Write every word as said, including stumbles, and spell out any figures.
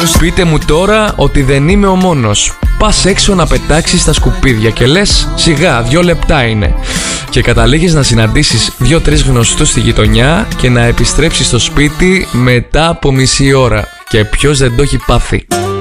Πείτε μου τώρα ότι δεν είμαι ο μόνος. Πας έξω να πετάξεις τα σκουπίδια και λες σιγά, δυο λεπτά είναι. Και καταλήγεις να συναντήσεις δυο-τρεις γνωστούς στη γειτονιά και να επιστρέψεις στο σπίτι μετά από μισή ώρα. Και ποιος δεν το έχει πάθει.